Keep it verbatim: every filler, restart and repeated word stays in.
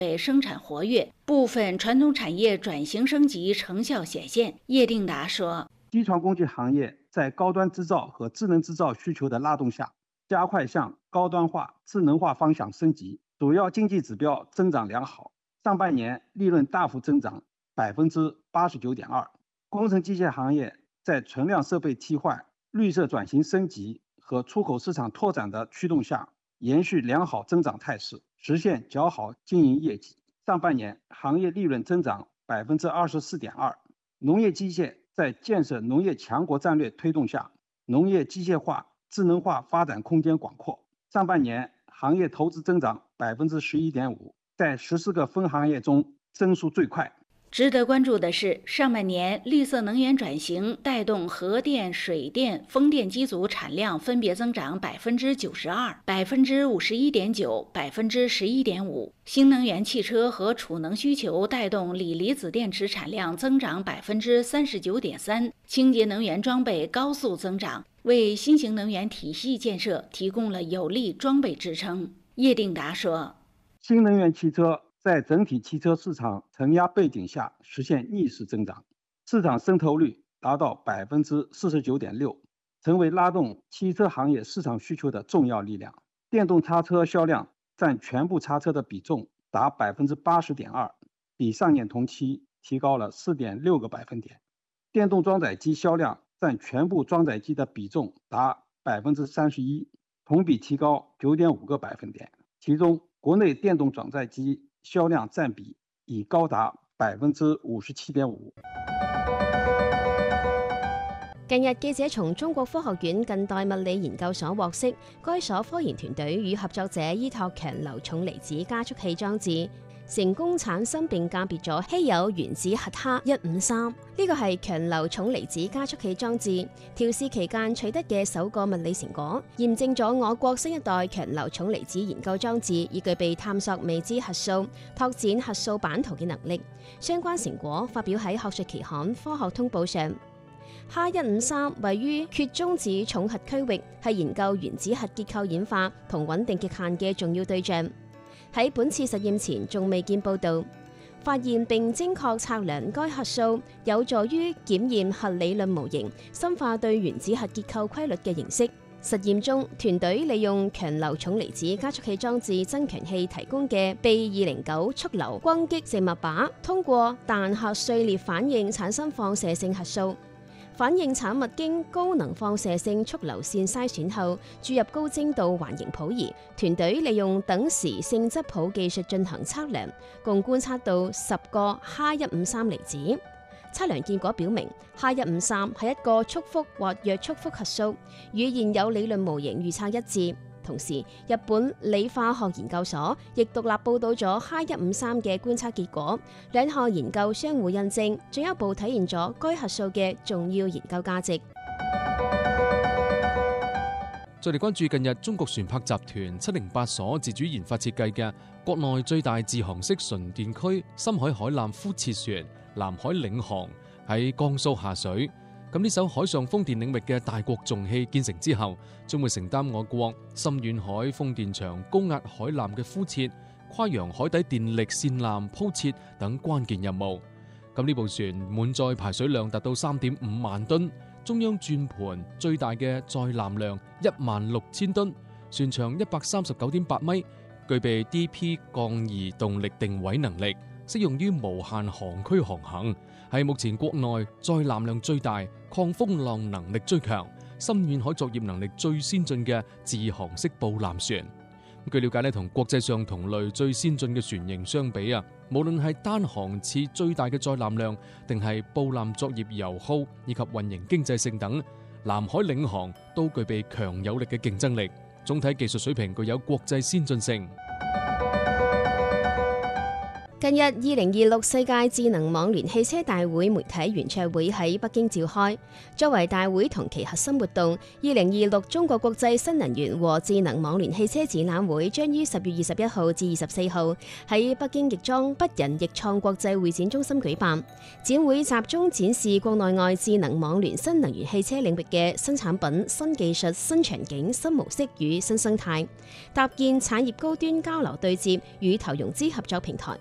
生产活跃，部分传统产业转型升级成效显现。叶定达说， 机床工具行业在高端制造和智能制造需求的拉动下，加快向高端化、智能化方向升级，主要经济指标增长良好。上半年利润大幅增长百分之八十九点二。工程机械行业在存量设备替换、绿色转型升级和出口市场拓展的驱动下，延续良好增长态势，实现较好经营业绩。上半年行业利润增长百分之二十四点二。农业机械在建设农业强国战略推动下，农业机械化、智能化发展空间广阔。上半年行业投资增长百分之十一点五，在十四个分行业中增速最快。 值得关注的是，上半年绿色能源转型带动核电、水电、风电机组产量分别增长百分之九十二、百分之五十一点九、百分之十一点五。新能源汽车和储能需求带动锂离子电池产量增长百分之三十九点三，清洁能源装备高速增长，为新型能源体系建设提供了有力装备支撑。叶定达说， 新能源汽车在整体汽车市场承压背景下实现逆势增长，市场渗透率达到百分之四十九点六，成为拉动汽车行业市场需求的重要力量。电动叉车销量占全部叉车的比重达百分之八十点二，比上年同期提高了四点六个百分点。电动装载机销量占全部装载机的比重达百分之三十一，同比提高九点五个百分点。其中，国内電動裝載機銷量佔比已高達百分之五十七點五。 近日，記者從中國科學院近代物理研究所獲悉，該所科研團隊與合作者依託強流重離子加速器裝置，成功產生並鑑別咗稀有原子核鈉一五三。呢個係強流重離子加速器裝置調試期間取得嘅首個物理成果，驗證咗我國新一代強流重離子研究裝置已具備探索未知核素、拓展核素版圖嘅能力。相關成果發表喺學術期刊《科學通報》上。鈉一五三位於缺中子重核區域，係研究原子核結構演化同穩定極限嘅重要對象。喺本次實驗前仲未見報導。發現並精確測量該核素，有助於檢驗核理論模型，深化對原子核結構規律嘅認識。實驗中，團隊利用強流重離子加速器裝置增強器提供嘅 B 二零九速流轟擊靜脈靶，通過彈核碎裂反應產生放射性核素。反應產物經高能放射性速流線篩選後，注入高精度環形譜儀。團隊利用等時性質譜技術進行測量，共觀察到十個鈉一五三離子。測量結果表明，鈉一五三係一個束縛或弱束縛核素，與現有理論模型預測一致。同時，日本理化學研究所亦獨立報導咗鈉一五三嘅觀測結果，兩項研究相互印證，進一步體現咗該核素嘅重要研究價值。 再嚟關注近日中國船舶集團七零八所自主研發設計嘅國內最大自航式純電驅深海海艦敷設船南海領航喺江蘇下水。咁呢艘海上風電領域嘅大國重器建成之後，將會承擔我國深遠海風電場高壓海纜嘅敷設、跨洋海底電力線纜鋪設等關鍵任務。咁呢部船滿載排水量達到三點五萬噸，中央轉盤最大嘅載纜量一萬六千噸，船長一百三十九點八米，具備 D P 降移動力定位能力，適用於無限航區航行，係目前國內載纜量最大、抗風浪能力最強、深遠海作業能力最先進嘅自航式布纜船。據了解咧，同國際上同類最先進嘅船型相比啊，無論係單航次最大嘅載纜量，定係布纜作業油耗以及運營經濟性等，南海領航都具備強有力嘅競爭力，總體技術水平具有國際先進性。 近日，二零二六世界智能網聯汽車大會媒體圓桌會喺北京召開。作為大會同期核心活動，二零二六中國國際新能源和智能網聯汽車展覽會將於十月二十一號至二十四號喺北京亦莊北人易創國際會展中心舉辦。展會集中展示國內外智能網聯新能源汽車領域嘅新產品、新技術、新場景、新模式與新生態，搭建產業高端交流對接與投融資合作平台。